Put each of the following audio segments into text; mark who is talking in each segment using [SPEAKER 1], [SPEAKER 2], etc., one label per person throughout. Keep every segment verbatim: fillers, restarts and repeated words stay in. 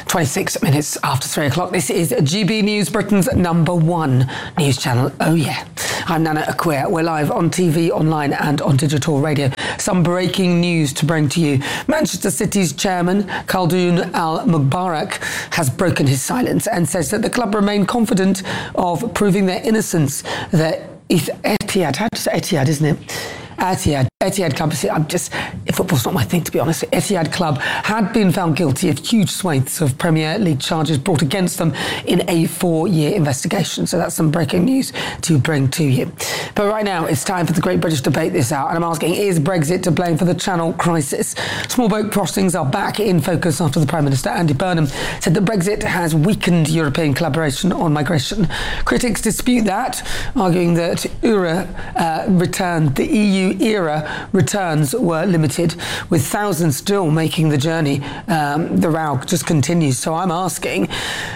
[SPEAKER 1] twenty-six minutes after three o'clock. This is G B News, Britain's number one news channel. Oh yeah. I'm Nana Akua. We're live on T V, online and on digital radio. Some breaking news to bring to you. Manchester City's chairman, Khaldoon Al-Mubarak, has broken his silence and says that the club remain confident of proving their innocence. That Etihad, how do you say Etihad, isn't it? Etihad, Etihad Club, I'm just, football's not my thing, to be honest. Etihad Club had been found guilty of huge swathes of Premier League charges brought against them in a four-year investigation. So that's some breaking news to bring to you. But right now, it's time for the Great British Debate this hour. And I'm asking, is Brexit to blame for the Channel crisis? Small boat crossings are back in focus after the Prime Minister, Andy Burnham, said that Brexit has weakened European collaboration on migration. Critics dispute that, arguing that E U uh, returned the E U era returns were limited, with thousands still making the journey. Um, the row just continues. So I'm asking,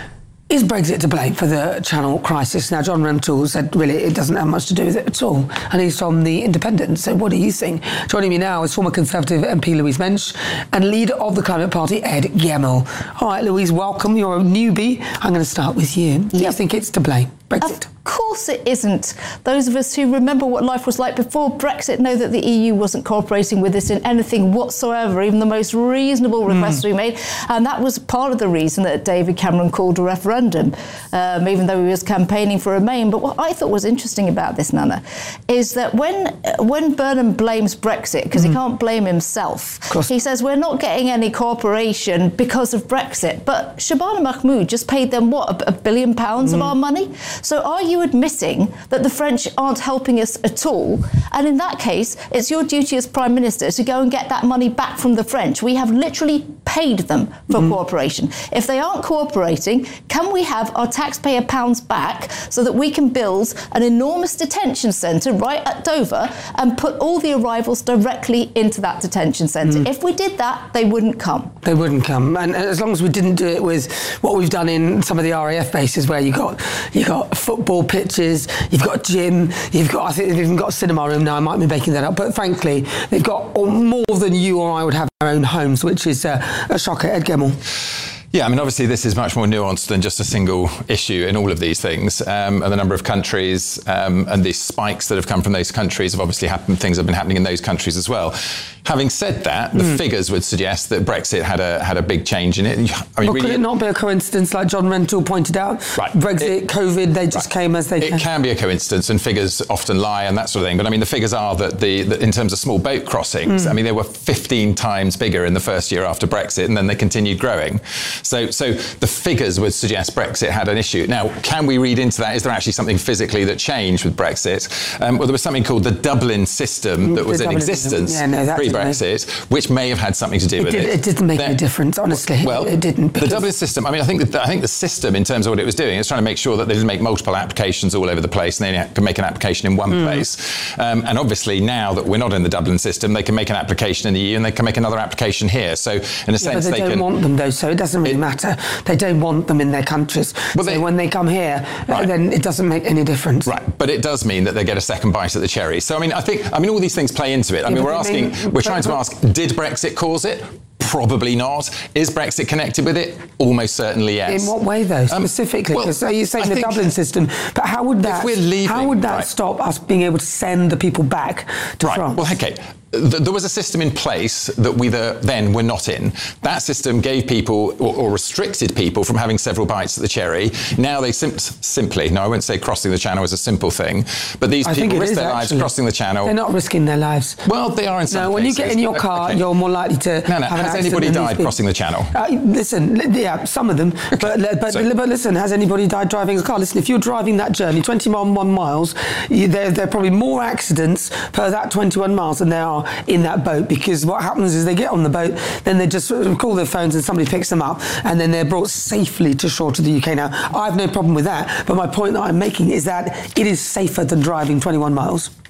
[SPEAKER 1] is Brexit to blame for the Channel crisis? Now, John Rentoul said, really, it doesn't have much to do with it at all. And he's from The Independent. So what do you think? Joining me now is former Conservative M P Louise Mensch and leader of the Climate Party, Ed Gemmell. All right, Louise, welcome. You're a newbie. I'm going to start with you. Do yep. you think it's to blame, Brexit?
[SPEAKER 2] Of course it isn't. Those of us who remember what life was like before Brexit know that the E U wasn't cooperating with us in anything whatsoever, even the most reasonable requests mm. we made. And that was part of the reason that David Cameron called a referendum, um, even though he was campaigning for Remain. But what I thought was interesting about this, Nana, is that when when Burnham blames Brexit, because mm. he can't blame himself, he says we're not getting any cooperation because of Brexit. But Shabana Mahmood just paid them, what, a, a billion pounds mm. of our money? So are you admitting that the French aren't helping us at all? And in that case, it's your duty as Prime Minister to go and get that money back from the French. We have literally paid them for mm-hmm. cooperation. If they aren't cooperating, can we have our taxpayer pounds back so that we can build an enormous detention centre right at Dover and put all the arrivals directly into that detention centre? Mm. If we did that, they wouldn't come.
[SPEAKER 1] They wouldn't come. And as long as we didn't do it with what we've done in some of the R A F bases where you got you got football pitches, you've got a gym, you've got, I think they've even got a cinema room now. I might be making that up, but frankly, they've got more than you or I would have in our own homes, which is uh, a shocker. Ed Gemmell.
[SPEAKER 3] Yeah, I mean, obviously this is much more nuanced than just a single issue in all of these things. Um, and the number of countries um, and the spikes that have come from those countries have obviously happened, things have been happening in those countries as well. Having said that, the mm. figures would suggest that Brexit had a had a big change in it. I mean,
[SPEAKER 1] well,
[SPEAKER 3] really,
[SPEAKER 1] could it not be a coincidence, like John Rentoul pointed out?
[SPEAKER 3] Right.
[SPEAKER 1] Brexit, it, COVID, they just right. came as they
[SPEAKER 3] It
[SPEAKER 1] came.
[SPEAKER 3] can be a coincidence, and figures often lie and that sort of thing. But I mean, the figures are that the, the in terms of small boat crossings, mm. I mean, they were fifteen times bigger in the first year after Brexit, and then they continued growing. So, so the figures would suggest Brexit had an issue. Now, can we read into that? Is there actually something physically that changed with Brexit? Um, well, there was something called the Dublin system that was the in Dublin existence yeah, no, pre-Brexit, which may have had something to do
[SPEAKER 1] it
[SPEAKER 3] with
[SPEAKER 1] did,
[SPEAKER 3] it.
[SPEAKER 1] It didn't make any difference, honestly.
[SPEAKER 3] Well,
[SPEAKER 1] it didn't.
[SPEAKER 3] The Dublin system, I mean, I think, that, I think the system, in terms of what it was doing, is trying to make sure that they didn't make multiple applications all over the place and they can make an application in one mm. place. Um, and obviously, now that we're not in the Dublin system, they can make an application in the E U and they can make another application here. So, in a
[SPEAKER 1] yeah,
[SPEAKER 3] sense,
[SPEAKER 1] but they,
[SPEAKER 3] they
[SPEAKER 1] don't
[SPEAKER 3] can...
[SPEAKER 1] want them, though, so it doesn't really it, matter. They don't want them in their countries. Well, so they, when they come here, right. uh, then it doesn't make any difference.
[SPEAKER 3] Right, but it does mean that they get a second bite at the cherry. So, I mean, I think, I mean, all these things play into it. I yeah, mean, we're asking, mean, we're trying to ask, did Brexit cause it? Probably not. Is Brexit connected with it? Almost certainly yes.
[SPEAKER 1] In what way, though, specifically? Because um, well, you're saying I the Dublin system, but how would that?
[SPEAKER 3] If we're leaving,
[SPEAKER 1] how would that
[SPEAKER 3] right.
[SPEAKER 1] stop us being able to send the people back to
[SPEAKER 3] right.
[SPEAKER 1] France?
[SPEAKER 3] Well, okay. There was a system in place that we then were not in. That system gave people, or, or restricted people, from having several bites at the cherry. Now they sim- simply, no, I won't say crossing the channel is a simple thing, but these
[SPEAKER 1] I
[SPEAKER 3] people risk
[SPEAKER 1] is,
[SPEAKER 3] their
[SPEAKER 1] actually.
[SPEAKER 3] lives crossing the channel.
[SPEAKER 1] They're not risking their lives.
[SPEAKER 3] Well, they are in some
[SPEAKER 1] No, when
[SPEAKER 3] cases.
[SPEAKER 1] you get in your car,
[SPEAKER 3] okay.
[SPEAKER 1] you're more likely to
[SPEAKER 3] no, no.
[SPEAKER 1] have an
[SPEAKER 3] Has
[SPEAKER 1] accident
[SPEAKER 3] anybody died
[SPEAKER 1] than
[SPEAKER 3] crossing the channel?
[SPEAKER 1] Uh, listen, yeah, some of them. Okay. But, but, so, but listen, has anybody died driving a car? Listen, if you're driving that journey, twenty-one miles, you, there, there are probably more accidents per that twenty-one miles than there are in that boat, because what happens is they get on the boat, then they just sort of call their phones and somebody picks them up, and then they're brought safely to shore to the U K. Now, I have no problem with that, but my point that I'm making is that it is safer than driving twenty-one miles.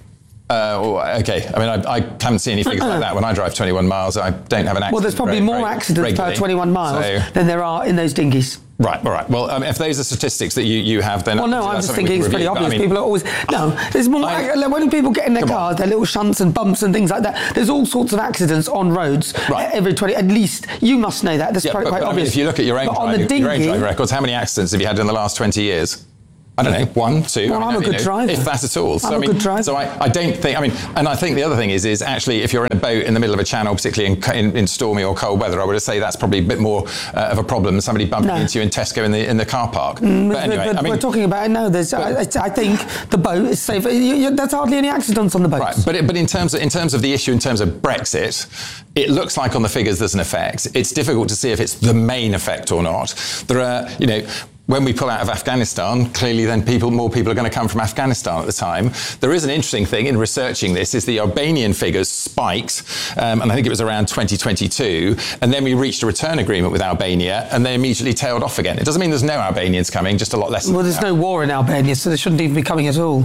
[SPEAKER 3] Uh, okay, I mean, I, I haven't seen any figures like that. When I drive twenty-one miles, I don't have an accident.
[SPEAKER 1] Well, there's probably
[SPEAKER 3] very,
[SPEAKER 1] more
[SPEAKER 3] very
[SPEAKER 1] accidents
[SPEAKER 3] regularly.
[SPEAKER 1] per twenty-one miles
[SPEAKER 3] so,
[SPEAKER 1] than there are in those dinghies.
[SPEAKER 3] Right, all right. Well, um, if those are statistics that you, you have, then...
[SPEAKER 1] Well, no, I'm just thinking it's pretty obvious. I mean, people are always... No, there's more... I, when people get in their cars, their little shunts and bumps and things like that, there's all sorts of accidents on roads right. every twenty... At least, you must know that. That's
[SPEAKER 3] yeah,
[SPEAKER 1] quite,
[SPEAKER 3] but,
[SPEAKER 1] quite
[SPEAKER 3] but,
[SPEAKER 1] obvious.
[SPEAKER 3] I mean, if you look at your own, driving,
[SPEAKER 1] dinghy,
[SPEAKER 3] your own driving records, how many accidents have you had in the last twenty years? I don't know, one, two.
[SPEAKER 1] Well,
[SPEAKER 3] I mean,
[SPEAKER 1] I'm a good
[SPEAKER 3] know,
[SPEAKER 1] driver.
[SPEAKER 3] If that at all. So,
[SPEAKER 1] I'm
[SPEAKER 3] I mean,
[SPEAKER 1] a good driver.
[SPEAKER 3] So I, I don't think, I mean, and I think the other thing is, is actually if you're in a boat in the middle of a channel, particularly in, in, in stormy or cold weather, I would say that's probably a bit more uh, of a problem than somebody bumping no. into you in Tesco in the in the car park.
[SPEAKER 1] Mm,
[SPEAKER 3] but anyway,
[SPEAKER 1] but,
[SPEAKER 3] I mean,
[SPEAKER 1] we're talking about, no, there's, but, I, I think the boat is safe. You, you, there's hardly any accidents on the boats.
[SPEAKER 3] Right, but, it, but in, terms of, in terms of the issue, in terms of Brexit, it looks like on the figures there's an effect. It's difficult to see if it's the main effect or not. There are, you know, when we pull out of Afghanistan, clearly then people, more people are going to come from Afghanistan at the time. There is an interesting thing in researching this is the Albanian figures spiked, um, and I think it was around twenty twenty-two, and then we reached a return agreement with Albania, and they immediately tailed off again. It doesn't mean there's no Albanians coming, just a lot less.
[SPEAKER 1] Well, there's no war in Albania, so they shouldn't even be coming at all.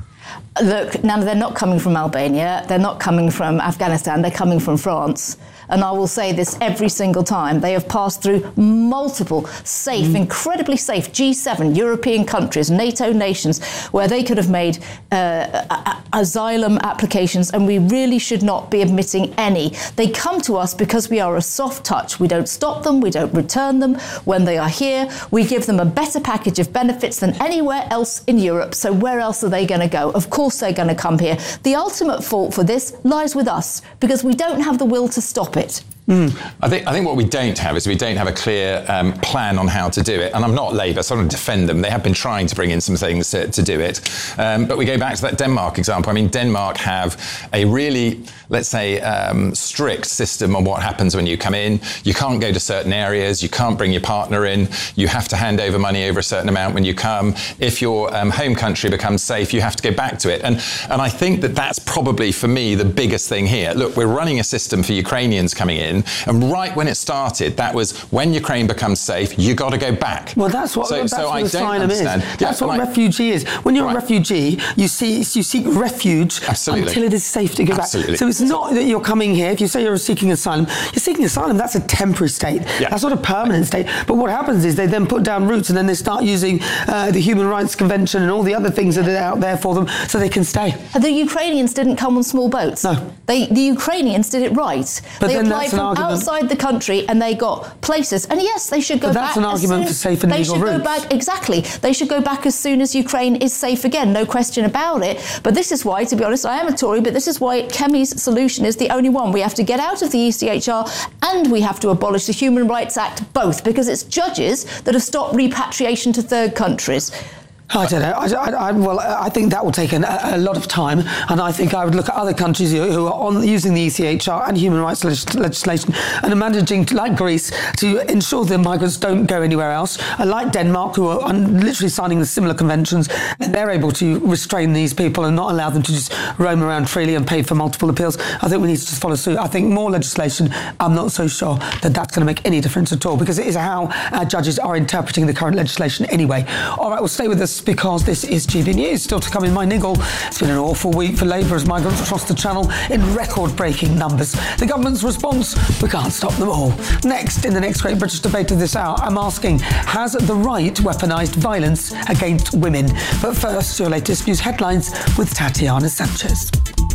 [SPEAKER 2] Look, now they're not coming from Albania, they're not coming from Afghanistan, they're coming from France. And I will say this every single time. They have passed through multiple safe, mm. incredibly safe G seven European countries, NATO nations, where they could have made uh, a- asylum applications, and we really should not be admitting any. They come to us because we are a soft touch. We don't stop them, we don't return them. When they are here, we give them a better package of benefits than anywhere else in Europe. So where else are they going to go? Of course they're going to come here. The ultimate fault for this lies with us, because we don't have the will to stop it.
[SPEAKER 3] Mm. I think I think what we don't have is we don't have a clear um, plan on how to do it. And I'm not Labour, so I don't defend them. They have been trying to bring in some things to, to do it. Um, but we go back to that Denmark example. I mean, Denmark have a really, let's say, um, strict system on what happens when you come in. You can't go to certain areas. You can't bring your partner in. You have to hand over money over a certain amount when you come. If your um, home country becomes safe, you have to go back to it. And and I think that that's probably, for me, the biggest thing here. Look, we're running a system for Ukrainians coming in. And right when it started, that was when Ukraine becomes safe, you got to go back.
[SPEAKER 1] Well, that's what,
[SPEAKER 3] so,
[SPEAKER 1] that's
[SPEAKER 3] so
[SPEAKER 1] what
[SPEAKER 3] I
[SPEAKER 1] asylum is.
[SPEAKER 3] Yeah,
[SPEAKER 1] that's what
[SPEAKER 3] like,
[SPEAKER 1] refugee is. When you're right. a refugee, you see you seek refuge
[SPEAKER 3] Absolutely.
[SPEAKER 1] until it is safe to go
[SPEAKER 3] Absolutely.
[SPEAKER 1] back. So it's not that you're coming here. If you say you're seeking asylum, you're seeking asylum. That's a temporary state. Yeah. That's not a permanent state. But what happens is they then put down roots, and then they start using uh, the Human Rights Convention and all the other things that are out there for them, so they can stay.
[SPEAKER 2] The Ukrainians didn't come on small boats.
[SPEAKER 1] No.
[SPEAKER 2] They, the Ukrainians did it right.
[SPEAKER 1] But
[SPEAKER 2] they
[SPEAKER 1] then
[SPEAKER 2] applied
[SPEAKER 1] that's an
[SPEAKER 2] from
[SPEAKER 1] argument.
[SPEAKER 2] outside the country, and they got places. And yes, they should go
[SPEAKER 1] but
[SPEAKER 2] back.
[SPEAKER 1] That's an argument
[SPEAKER 2] soon,
[SPEAKER 1] for safe and
[SPEAKER 2] they
[SPEAKER 1] legal
[SPEAKER 2] should
[SPEAKER 1] routes.
[SPEAKER 2] Go back, exactly. They should go back as soon as Ukraine is safe again. No question about it. But this is why, to be honest, I am a Tory, but this is why Kemi's solution is the only one. We have to get out of the E C H R, and we have to abolish the Human Rights Act, both, because it's judges that have stopped repatriation to third countries.
[SPEAKER 1] I don't know. I, I, I, well, I think that will take an, a, a lot of time, and I think I would look at other countries who, who are on using the E C H R and human rights legis- legislation and are managing, to, like Greece, to ensure that migrants don't go anywhere else. I like Denmark, who are un- literally signing the similar conventions, and they're able to restrain these people and not allow them to just roam around freely and pay for multiple appeals. I think we need to just follow suit. I think more legislation, I'm not so sure that that's going to make any difference at all, because it is how our judges are interpreting the current legislation anyway. All right, well, stay with us, because this is G B News. Still to come in my niggle. It's been an awful week for Labour as migrants cross the channel in record-breaking numbers. The government's response: we can't stop them all. Next, in the next Great British Debate of this hour, I'm asking, has the right weaponised violence against women? But first, your latest news headlines with Tatiana Sanchez.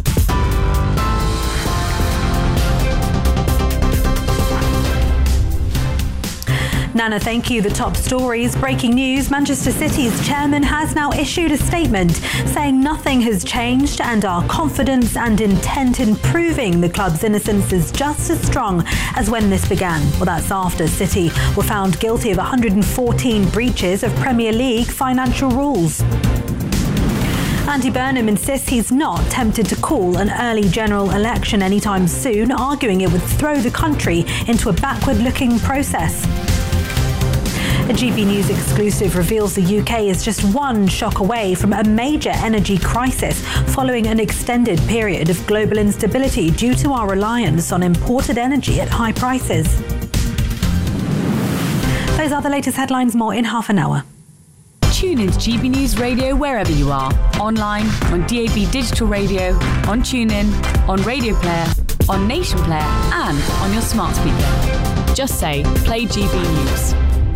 [SPEAKER 4] Nana, thank you. The top stories. Breaking news. Manchester City's chairman has now issued a statement saying nothing has changed and our confidence and intent in proving the club's innocence is just as strong as when this began. Well, that's after City were found guilty of one hundred fourteen breaches of Premier League financial rules. Andy Burnham insists he's not tempted to call an early general election anytime soon, arguing it would throw the country into a backward-looking process. A G B News exclusive reveals the U K is just one shock away from a major energy crisis following an extended period of global instability due to our reliance on imported energy at high prices. Those are the latest headlines. More in half an hour.
[SPEAKER 5] Tune into G B News Radio wherever you are. Online, on D A B Digital Radio, on TuneIn, on Radio Player, on Nation Player, and on your smart speaker. Just say, play G B News.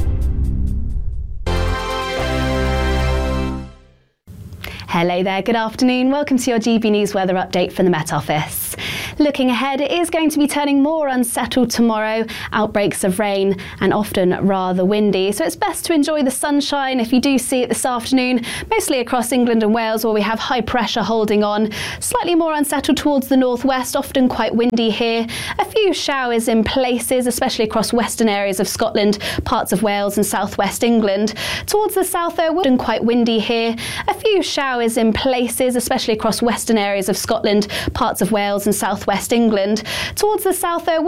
[SPEAKER 6] Hello there, good afternoon. Welcome to your G B News weather update from the Met Office. Looking ahead, it is going to be turning more unsettled tomorrow. Outbreaks of rain and often rather windy. So it's best to enjoy the sunshine if you do see it this afternoon, mostly across England and Wales where we have high pressure holding on. Slightly more unsettled towards the northwest, often quite windy here. A few showers in places, especially across western areas of Scotland, parts of Wales and southwest England. Towards the south, though, often quite windy here. A few showers in places, especially across western areas of Scotland, parts of Wales and southwest England. Towards the south, though,